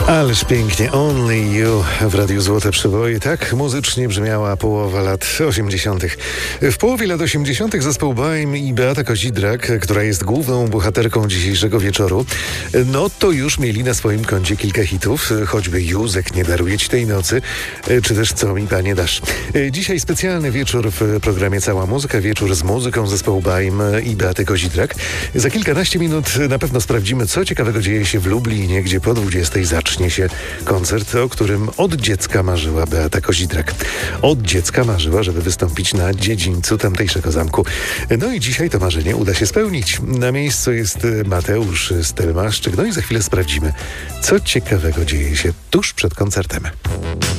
Ależ pięknie, Only You w Radiu Złote Przeboje. Tak muzycznie brzmiała połowa lat 80. W połowie lat 80. zespół Baim i Beata Kozidrak, która jest główną bohaterką dzisiejszego wieczoru, no to już mieli na swoim koncie kilka hitów, choćby Józek, nie daruje ci tej nocy, czy też Co mi panie dasz. Dzisiaj specjalny wieczór w programie Cała Muzyka, wieczór z muzyką zespołu Baim i Beaty Kozidrak. Za kilkanaście minut na pewno sprawdzimy, co ciekawego dzieje się w Lublinie, gdzie po 20 zacznie się koncert, o którym od dziecka marzyła Beata Kozidrak. Od dziecka marzyła, żeby wystąpić na dziedzińcu tamtejszego zamku. No i dzisiaj to marzenie uda się spełnić. Na miejscu jest Mateusz Stelmaszczyk. No i za chwilę sprawdzimy, co ciekawego dzieje się tuż przed koncertem.